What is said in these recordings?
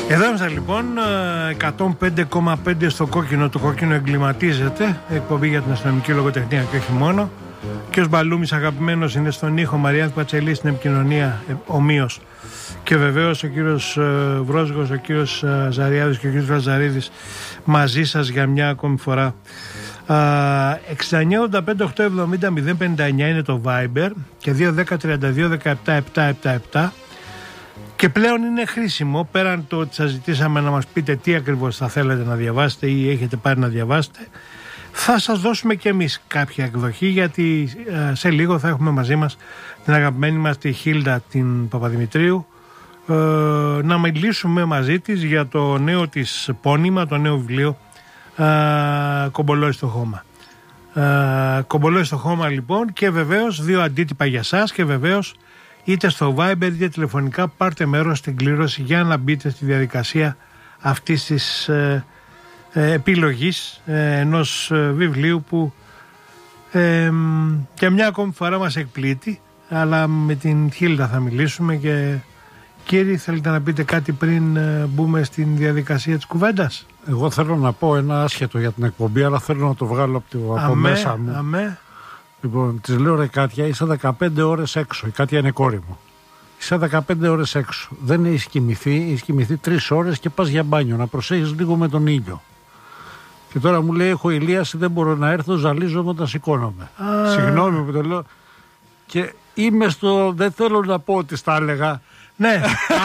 Εδώ είμαστε λοιπόν, 105,5 στο κόκκινο. Το κόκκινο εγκληματίζεται. Εκπομπή για την αστυνομική λογοτεχνία και όχι μόνο. Και ο Μπαλούμης αγαπημένος είναι στον ήχο, Μαριάνθη Πατσελή στην επικοινωνία ομοίως. Και βεβαίως ο κύριος Βρόσγος, ο κύριος Ζαριάδης και ο κύριος Λαζαρίδης μαζί σας για μια ακόμη φορά. 69-85-870-059 είναι το Viber και 2-10-32-17-777. Και πλέον είναι χρήσιμο, πέραν το ότι σας ζητήσαμε να μας πείτε τι ακριβώς θα θέλετε να διαβάσετε ή έχετε πάρει να διαβάσετε, θα σας δώσουμε και εμείς κάποια εκδοχή, γιατί σε λίγο θα έχουμε μαζί μας την αγαπημένη μας τη Χίλντα την Παπαδημητρίου, να μιλήσουμε μαζί της για το νέο της πόνημα, το νέο βιβλίο Κομπολόι στο χώμα. Κομπολόι στο χώμα λοιπόν, και βεβαίως 2 αντίτυπα για σας, και βεβαίως είτε στο Viber είτε τηλεφωνικά πάρτε μέρος στην κλήρωση για να μπείτε στη διαδικασία αυτής της επιλογής ενός βιβλίου που για μια ακόμη φορά μας εκπλήττει, αλλά με την Χίλντα θα μιλήσουμε. Και κύριοι, θέλετε να πείτε κάτι πριν μπούμε στην διαδικασία της κουβέντας? Εγώ θέλω να πω ένα άσχετο για την εκπομπή, αλλά θέλω να το βγάλω από μέσα μου. Λοιπόν, της λέω, ρε Κάτια, είσαι 15 ώρες έξω. Η Κάτια είναι κόρη μου. Είσαι 15 ώρες έξω. Δεν έχεις κοιμηθεί 3 ώρες και πας για μπάνιο. Να προσέχεις λίγο με τον ήλιο. Και τώρα μου λέει, έχω ηλίαση, δεν μπορώ να έρθω, ζαλίζομαι όταν σηκώνομαι. Συγγνώμη που το λέω. Και είμαι στο, δεν θέλω να πω ότι στα έλεγα. Ναι,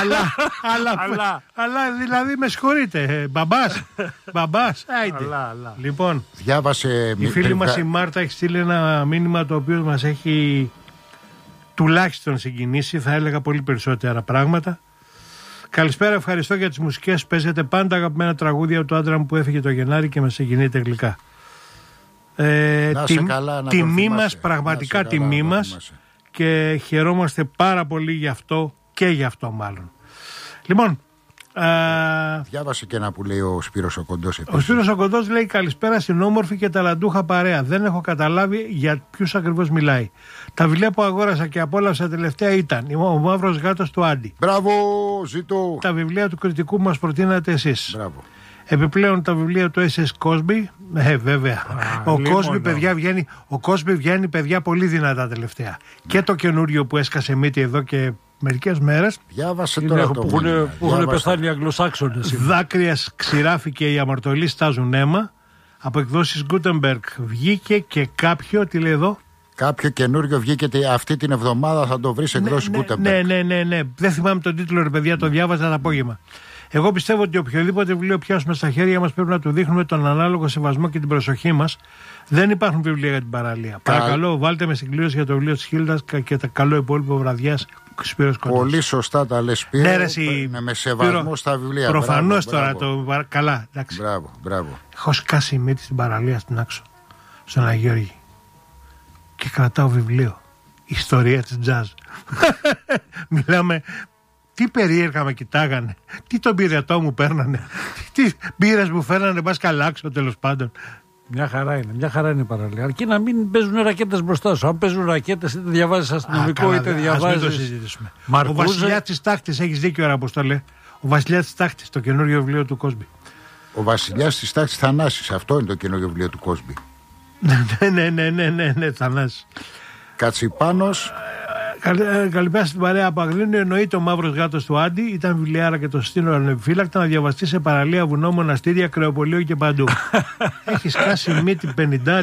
αλλά δηλαδή με συγχωρείτε, μπαμπάς, άιντε. Λοιπόν, διάβασε, η φίλη μας η Μάρτα έχει στείλει ένα μήνυμα το οποίο μας έχει τουλάχιστον συγκινήσει, θα έλεγα πολύ περισσότερα πράγματα. Καλησπέρα, ευχαριστώ για τις μουσικές, παίζετε πάντα αγαπημένα τραγούδια του άντρα μου που έφυγε το Γενάρη και μας συγκινείτε γλυκά. Τιμή μας, πραγματικά τιμή μας, και χαιρόμαστε πάρα πολύ γι' αυτό. Και γι' αυτό μάλλον. Λοιπόν, διάβασε και ένα που λέει ο Σπύρος ο Κοντός επίσης. Ο Σπύρος ο Κοντός λέει, καλησπέρα στην όμορφη και ταλαντούχα παρέα. Δεν έχω καταλάβει για ποιους ακριβώς μιλάει. Τα βιβλία που αγόρασα και απόλαυσα τελευταία ήταν Ο Μαύρος Γάτος του Άντι. Μπράβο, ζητώ. Τα βιβλία του κριτικού που μας προτείνατε εσείς. Μπράβο. Επιπλέον τα βιβλία του S.S. Cosby. Βέβαια. Ο Cosby βγαίνει, παιδιά, πολύ δυνατά τελευταία. Και το καινούριο που έσκασε μύτη εδώ και μερικές μέρες. Διάβασε τώρα που έχουν πεθάνει οι Αγγλοσάξονες. Δάκρυα ξηράφη και οι αμαρτωλοί στάζουν αίμα. Από εκδόσεις Gutenberg βγήκε και κάποιο, τι λέει εδώ? Κάποιο καινούριο βγήκε αυτή την εβδομάδα, θα το βρεις εκδόσεις Gutenberg. Ναι. Δεν θυμάμαι τον τίτλο, ρε παιδιά, το διάβαζα το απόγευμα. Εγώ πιστεύω ότι οποιοδήποτε βιβλίο πιάσουμε στα χέρια μας πρέπει να του δείχνουμε τον ανάλογο σεβασμό και την προσοχή μας. Δεν υπάρχουν βιβλία για την παραλία. Παρακαλώ, βάλτε με συγκλήρωση για το βιβλίο της Χίλντας και τα καλό υπόλοιπο βραδιάς. Πολύ σωστά τα λες, Σπύρο. Ναι, με σεβασμό στα βιβλία. Προφανώς τώρα το. Καλά, εντάξει. Μπράβο. Έχω σκάσει μύτη στην παραλία στην Άξο, στον Αγιώργη. Και κρατάω βιβλίο. Ιστορία της τζαζ. Μιλάμε. Τι περίεργα με κοιτάγανε, τι τον πυρετό μου παίρνανε, τι μπύρες μου φέρνανε, πας καλάξω τέλος πάντων. Μια χαρά είναι η παραλία. Αρκεί να μην παίζουν ρακέτες μπροστά σου. Αν παίζουν ρακέτες, είτε διαβάζεις αστυνομικό, είτε διαβάζεις. Ας μην το συζητήσουμε. Ο Βασιλιάς της Τάχτης, έχεις δίκιο, ρε Αποστόλε. Ο Βασιλιάς της Τάχτης, το καινούριο βιβλίο του Cosby. Ο Βασιλιάς της Τάχτης Θανάσης, αυτό είναι το καινούριο βιβλίο του Cosby. Ναι, Θανάσης. Κατσιπάνος. Καλησπέρα στην παρέα από Αγρίνιο. Εννοείται Ο Μαύρος Γάτος του Άντι. Ήταν βιβλιάρα και το συστήνω ανεπιφύλακτα να διαβαστεί σε παραλία, βουνό, μοναστήρια, κρεοπολείο και παντού. Έχει σκάσει μύτη 50